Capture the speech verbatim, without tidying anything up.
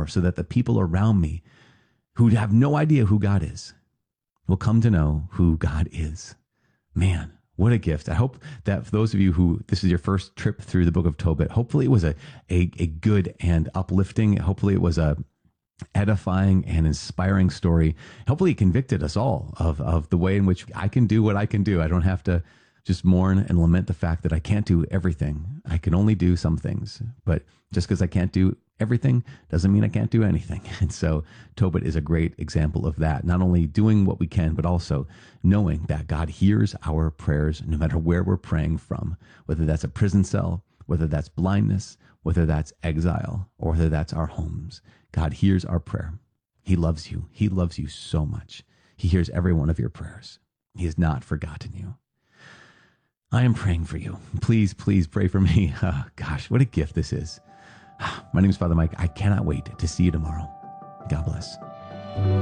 power so that the people around me who have no idea who God is will come to know who God is. Man, what a gift. I hope that for those of you who this is your first trip through the book of Tobit, hopefully it was a, a, a good and uplifting, hopefully it was a edifying and inspiring story. Hopefully it convicted us all of, of the way in which I can do what I can do. I don't have to just mourn and lament the fact that I can't do everything. I can only do some things, but just because I can't do everything doesn't mean I can't do anything. And so Tobit is a great example of that. Not only doing what we can, but also knowing that God hears our prayers no matter where we're praying from, whether that's a prison cell, whether that's blindness, whether that's exile, or whether that's our homes. God hears our prayer. He loves you. He loves you so much. He hears every one of your prayers. He has not forgotten you. I am praying for you. Please, please pray for me. Oh, gosh, what a gift this is. My name is Father Mike. I cannot wait to see you tomorrow. God bless.